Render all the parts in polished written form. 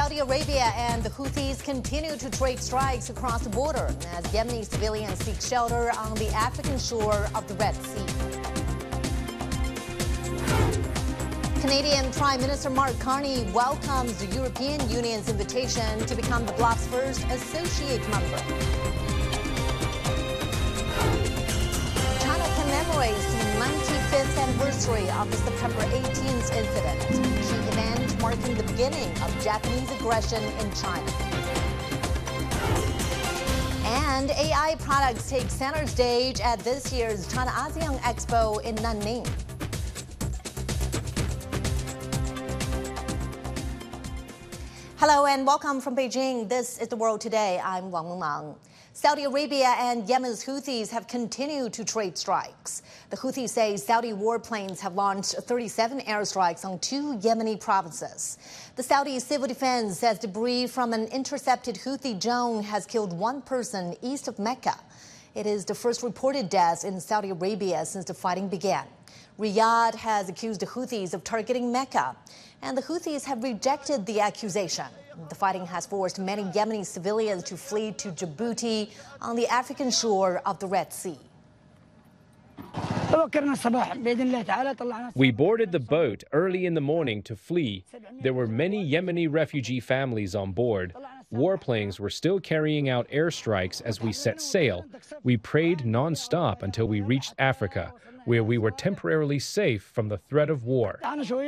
Saudi Arabia and the Houthis continue to trade strikes across the border as Yemeni civilians seek shelter on the African shore of the Red Sea. Canadian Prime Minister Mark Carney welcomes the European Union's invitation to become the bloc's first associate member. China commemorates the 95th anniversary of the September 18th incident, a key event marking the beginning of Japanese aggression in China. And AI products take center stage at this year's China ASEAN Expo in Nanning. Hello and welcome from Beijing. This is The World Today. I'm Wang Mengmang. Saudi Arabia and Yemen's Houthis have continued to trade strikes. The Houthis say Saudi warplanes have launched 37 airstrikes on 2 Yemeni provinces. The Saudi Civil Defense says debris from an intercepted Houthi drone has killed 1 person east of Mecca. It is the first reported death in Saudi Arabia since the fighting began. Riyadh has accused the Houthis of targeting Mecca, and the Houthis have rejected the accusation. The fighting has forced many Yemeni civilians to flee to Djibouti on the African shore of the Red Sea. We boarded the boat early in the morning to flee. There were many Yemeni refugee families on board. Warplanes were still carrying out airstrikes as we set sail. We prayed non-stop until we reached Africa, where we were temporarily safe from the threat of war.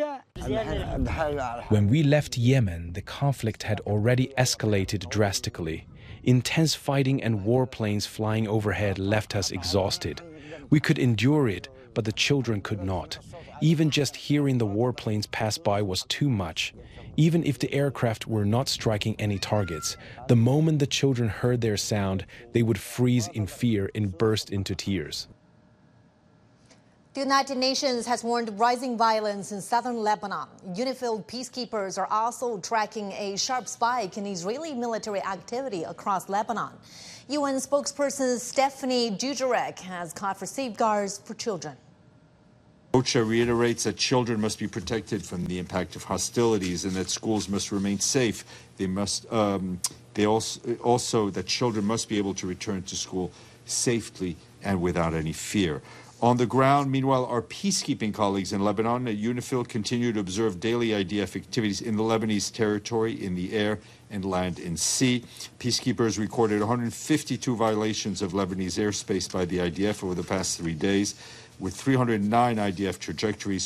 When we left Yemen, the conflict had already escalated drastically. Intense fighting and warplanes flying overhead left us exhausted. We could endure it, but the children could not. Even just hearing the warplanes pass by was too much. Even if the aircraft were not striking any targets, the moment the children heard their sound, they would freeze in fear and burst into tears. The United Nations has warned of rising violence in southern Lebanon. UNIFIL peacekeepers are also tracking a sharp spike in Israeli military activity across Lebanon. UN spokesperson Stephanie Dujarric has called for safeguards for children. OCHA reiterates that children must be protected from the impact of hostilities and that schools must remain safe. They also that children must be able to return to school safely and without any fear. On the ground, meanwhile, our peacekeeping colleagues in Lebanon at UNIFIL continue to observe daily IDF activities in the Lebanese territory, in the air and land and sea. Peacekeepers recorded 152 violations of Lebanese airspace by the IDF over the past 3 days, with 309 IDF trajectories